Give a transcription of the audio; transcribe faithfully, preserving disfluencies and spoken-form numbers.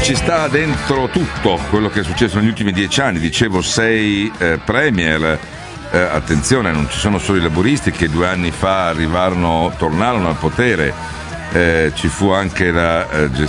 ci sta dentro tutto quello che è successo negli ultimi dieci anni. Dicevo sei eh, premier, eh, attenzione, non ci sono solo i laburisti che due anni fa arrivarono, tornarono al potere, eh, ci fu anche la eh,